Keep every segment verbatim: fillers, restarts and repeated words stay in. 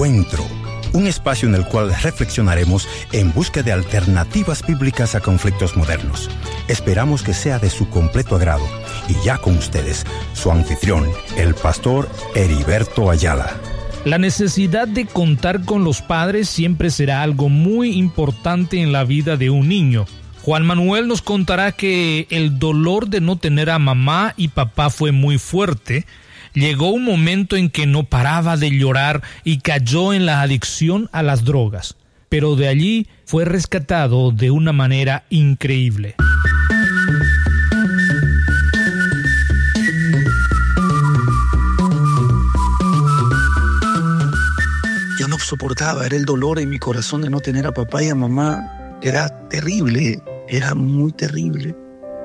Encuentro, un espacio en el cual reflexionaremos en busca de alternativas bíblicas a conflictos modernos. Esperamos que sea de su completo agrado. Y ya con ustedes, su anfitrión, el pastor Heriberto Ayala. La necesidad de contar con los padres siempre será algo muy importante en la vida de un niño. Juan Manuel nos contará que el dolor de no tener a mamá y papá fue muy fuerte. Llegó un momento en que no paraba de llorar y cayó en la adicción a las drogas. Pero de allí fue rescatado de una manera increíble. Yo no soportaba, era el dolor en mi corazón de no tener a papá y a mamá. Era terrible, era muy terrible.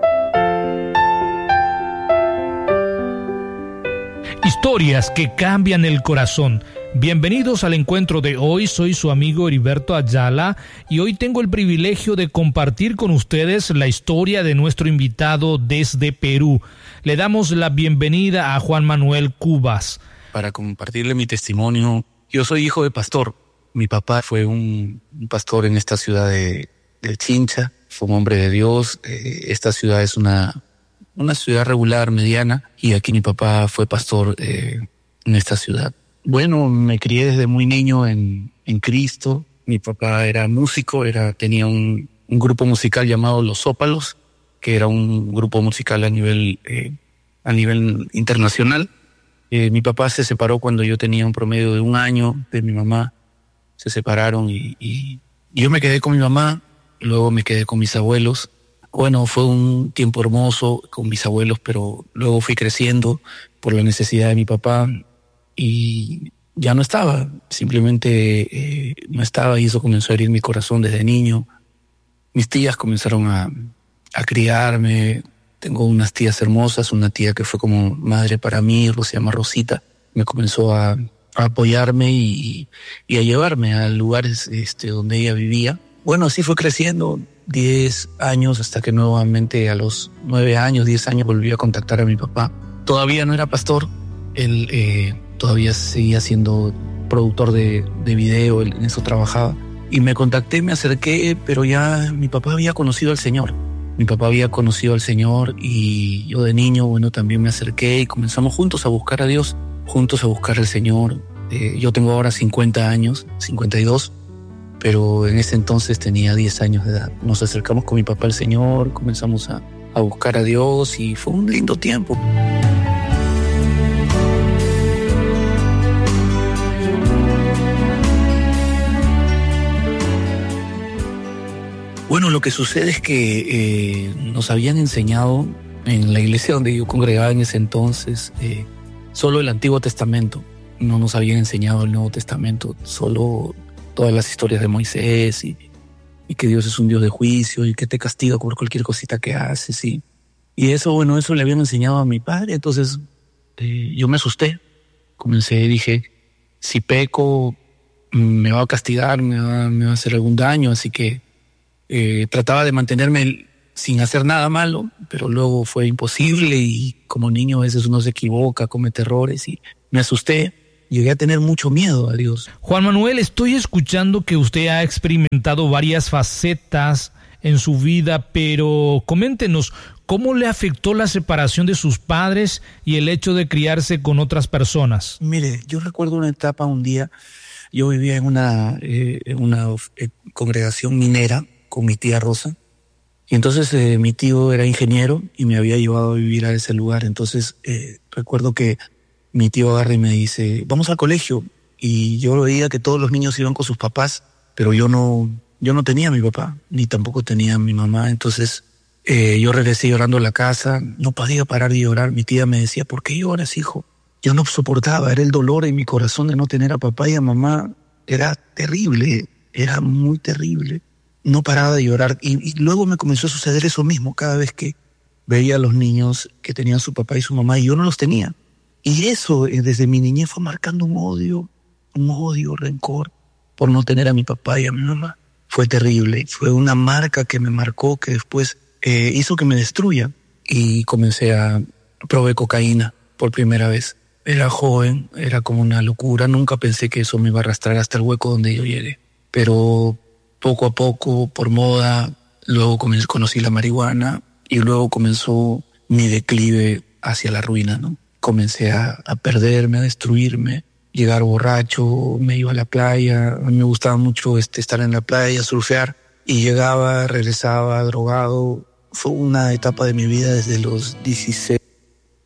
Historias que cambian el corazón. Bienvenidos al encuentro de hoy, soy su amigo Heriberto Ayala y hoy tengo el privilegio de compartir con ustedes la historia de nuestro invitado desde Perú. Le damos la bienvenida a Juan Manuel Cubas. Para compartirle mi testimonio, yo soy hijo de pastor. Mi papá fue un, un pastor en esta ciudad de, de Chincha, fue un hombre de Dios. Eh, esta ciudad es una, una ciudad regular, mediana, y aquí mi papá fue pastor eh, en esta ciudad. Bueno, me crié desde muy niño en, en Cristo. Mi papá era músico, era, tenía un, un grupo musical llamado Los Zópalos, que era un grupo musical a nivel, eh, a nivel internacional. Eh, mi papá se separó cuando yo tenía un promedio de un año de mi mamá. Se separaron y, y yo me quedé con mi mamá, luego me quedé con mis abuelos. Bueno, fue un tiempo hermoso con mis abuelos, pero luego fui creciendo por la necesidad de mi papá y ya no estaba, simplemente eh, no estaba y eso comenzó a herir mi corazón desde niño. Mis tías comenzaron a, a criarme. Tengo unas tías hermosas, una tía que fue como madre para mí, se llama Rosita. Me comenzó a, a apoyarme y, y a llevarme a lugares este, donde ella vivía. Bueno, así fue creciendo, diez años, hasta que nuevamente a los nueve años, diez años volví a contactar a mi papá. Todavía no era pastor, él eh, todavía seguía siendo productor de, de video, él en eso trabajaba. Y me contacté, me acerqué, pero ya mi papá había conocido al Señor. Mi papá había conocido al Señor y yo de niño, bueno, también me acerqué y comenzamos juntos a buscar a Dios, juntos a buscar al Señor. Eh, yo tengo ahora cincuenta años, cincuenta y dos, pero en ese entonces tenía diez años de edad. Nos acercamos con mi papá al Señor, comenzamos a, a buscar a Dios y fue un lindo tiempo. Bueno, lo que sucede es que eh, nos habían enseñado en la iglesia donde yo congregaba en ese entonces eh, solo el Antiguo Testamento. No nos habían enseñado el Nuevo Testamento, solo todas las historias de Moisés y, y que Dios es un Dios de juicio y que te castiga por cualquier cosita que haces. Y, y eso, bueno, eso le habían enseñado a mi padre. Entonces eh, yo me asusté. Comencé, dije, si peco me va a castigar, me va, me va a hacer algún daño, así que Eh, trataba de mantenerme sin hacer nada malo, pero luego fue imposible y como niño a veces uno se equivoca, comete errores y me asusté. Llegué a tener mucho miedo a Dios. Juan Manuel, estoy escuchando que usted ha experimentado varias facetas en su vida, pero coméntenos, ¿cómo le afectó la separación de sus padres y el hecho de criarse con otras personas? Mire, yo recuerdo una etapa, un día, yo vivía en una, eh, en una eh, congregación minera con mi tía Rosa. Y entonces eh, mi tío era ingeniero y me había llevado a vivir a ese lugar. Entonces eh, recuerdo que mi tío agarra y me dice, vamos al colegio. Y yo veía que todos los niños iban con sus papás, pero yo no, yo no tenía a mi papá, ni tampoco tenía a mi mamá. Entonces eh, yo regresé llorando a la casa, no podía parar de llorar. Mi tía me decía, ¿por qué lloras, hijo? Yo no soportaba, era el dolor en mi corazón de no tener a papá y a mamá. Era terrible, era muy terrible. No paraba de llorar y, y luego me comenzó a suceder eso mismo cada vez que veía a los niños que tenían su papá y su mamá y yo no los tenía. Y eso eh, desde mi niñez fue marcando un odio, un odio, rencor por no tener a mi papá y a mi mamá. Fue terrible, fue una marca que me marcó que después eh, hizo que me destruya y comencé a probé cocaína por primera vez. Era joven, era como una locura. Nunca pensé que eso me iba a arrastrar hasta el hueco donde yo llegué. Pero poco a poco, por moda, luego comencé, conocí la marihuana y luego comenzó mi declive hacia la ruina, ¿no? Comencé a, a perderme, a destruirme, llegar borracho, me iba a la playa. A mí me gustaba mucho este, estar en la playa, surfear, y llegaba, regresaba drogado. Fue una etapa de mi vida desde los dieciséis